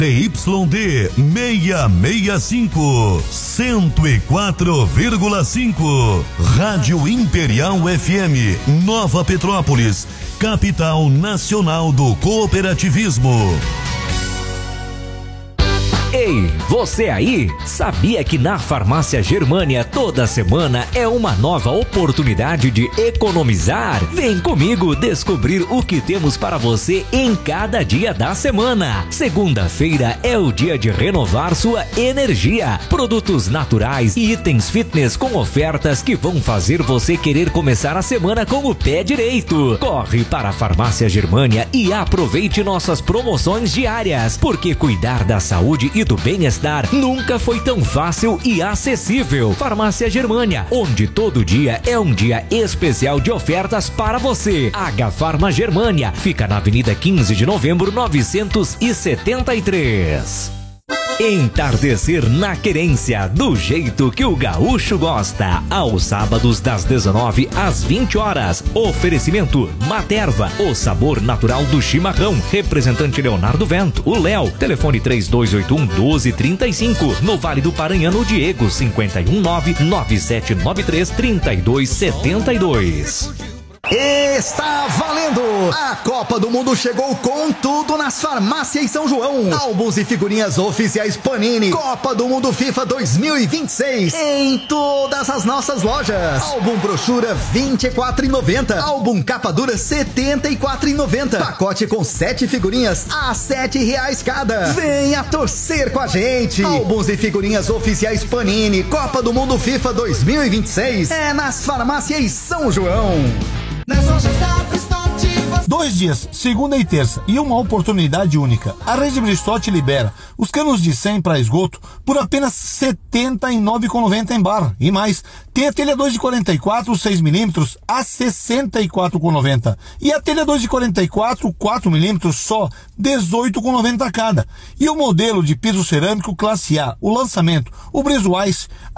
TYD 665, 104,5. Rádio Imperial FM, Nova Petrópolis, capital nacional do cooperativismo. Ei, você aí? Sabia que na Farmácia Germânia toda semana é uma nova oportunidade de economizar? Vem comigo descobrir o que temos para você em cada dia da semana. Segunda-feira é o dia de renovar sua energia. Produtos naturais e itens fitness com ofertas que vão fazer você querer começar a semana com o pé direito. Corre para a Farmácia Germânia e aproveite nossas promoções diárias, porque cuidar da saúde e do bem-estar nunca foi tão fácil e acessível. Farmácia Germânia, onde todo dia é um dia especial de ofertas para você. Agafarma Germânia, fica na Avenida 15 de Novembro, 973. Entardecer na Querência, do jeito que o gaúcho gosta. Aos sábados das 19 às 20 horas. Oferecimento Materva, o sabor natural do chimarrão. Representante Leonardo Vento, o Léo. Telefone 3281-1235. No Vale do Paranhano, Diego, 519-9793-3272. Está valendo! A Copa do Mundo chegou com tudo nas farmácias São João. Álbuns e figurinhas oficiais Panini. Copa do Mundo FIFA 2026 em todas as nossas lojas. Álbum brochura R$24,90. Álbum capa dura R$74,90. Pacote com 7 figurinhas a R$7 cada. Venha torcer com a gente. Álbuns e figurinhas oficiais Panini. Copa do Mundo FIFA 2026 é nas farmácias São João. 2 dias, segunda e terça, e uma oportunidade única. A Rede Bristotti libera os canos de 100 para esgoto por apenas R$ 79,90 em barra. E mais, tem a telha 2 de 44, 6mm a R$ 64,90. E a telha 2 de 44, 4mm só R$ 18,90 cada. E o modelo de piso cerâmico classe A, o lançamento, o Breezewise,